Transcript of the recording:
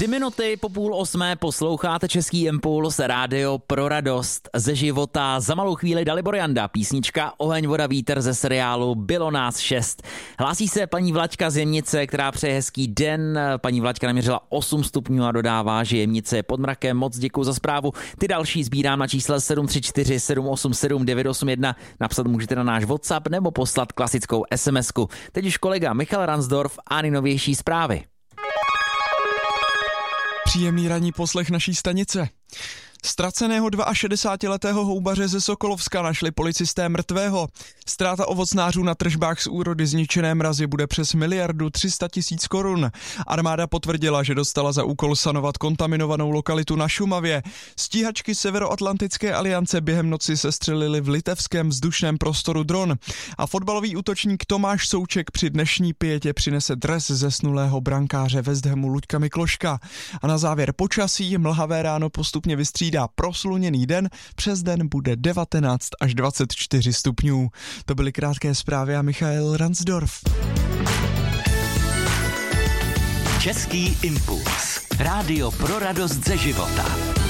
3 po 7:30 posloucháte Český impuls, rádio pro radost ze života. Za malou chvíli Dalibor Janda, písnička Oheň, voda, vítr ze seriálu Bylo nás 6. Hlásí se paní Vlaďka z Jemnice, která přeje hezký den. Paní Vlaďka naměřila 8 stupňů a dodává, že Jemnice je pod mrakem. Moc děkuji za zprávu. Ty další sbírám na čísle 734 787 981. Napsat můžete na náš WhatsApp nebo poslat klasickou SMS-ku. Teď už kolega Michal Ransdorf a nejnovější zprávy. Příjemný ranní poslech naší stanice. Ztraceného 62letého houbaře ze Sokolovska našli policisté mrtvého. Ztráta ovocnářů na tržbách z úrody zničené mrazy bude přes 1 300 000 korun. Armáda potvrdila, že dostala za úkol sanovat kontaminovanou lokalitu na Šumavě. Stíhačky Severoatlantické aliance během noci sestřelili v litevském vzdušném prostoru dron. A fotbalový útočník Tomáš Souček při dnešní pietě přinese dres zesnulého brankáře West Hamu Luďka Mikloška. A na závěr počasí, mlhavé ráno postupně vystřídá prosluněný den, přes den bude 19 až 24 stupňů. To byly krátké zprávy a Michal Ransdorf. Český impuls. Rádio pro radost ze života.